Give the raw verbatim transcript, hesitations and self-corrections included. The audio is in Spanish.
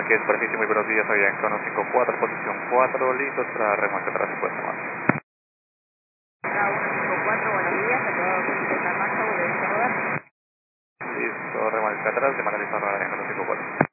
Aquí es superficie, muy buenos días, Avianca uno cinco cuatro, posición cuatro, listos para remolque atrás y puesta más. K uno cinco cuatro, buenos días, acabado con Z Maxa, volvemos a rodar. Listo, remolque atrás, de manera listo a rodar en uno cinco cuatro.